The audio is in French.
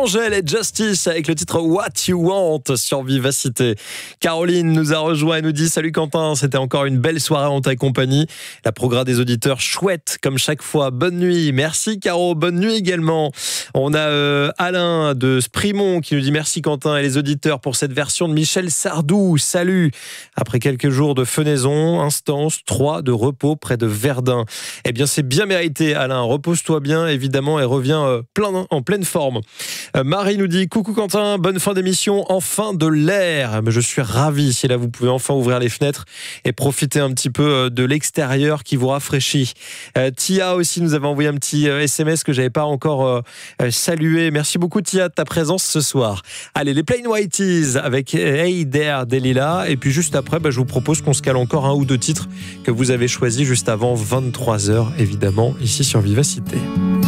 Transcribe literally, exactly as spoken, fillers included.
Angèle et Justice avec le titre What You Want sur Vivacité. Caroline nous a rejoint et nous dit: salut Quentin, c'était encore une belle soirée en ta compagnie. La progrès des auditeurs chouette comme chaque fois. Bonne nuit. Merci Caro, bonne nuit également. On a euh, Alain de Sprimont qui nous dit: merci Quentin et les auditeurs pour cette version de Michel Sardou. Salut. Après quelques jours de fenaison, instance trois de repos près de Verdun. Eh bien c'est bien mérité Alain. Repose-toi bien évidemment et reviens euh, plein, en pleine forme. Euh, Marie nous dit: coucou Quentin, bonne fin d'émission, enfin de l'air. Je suis ravi si là vous pouvez enfin ouvrir les fenêtres et profiter un petit peu de l'extérieur qui vous rafraîchit. Euh, Tia aussi nous avait envoyé un petit S M S que j'avais pas encore euh, salué. Merci beaucoup Tia de ta présence ce soir. Allez, les Plain Whiteys avec Hey There Delilah, et puis juste après bah, je vous propose qu'on se cale encore un ou deux titres que vous avez choisis juste avant vingt-trois heures évidemment ici sur Vivacité.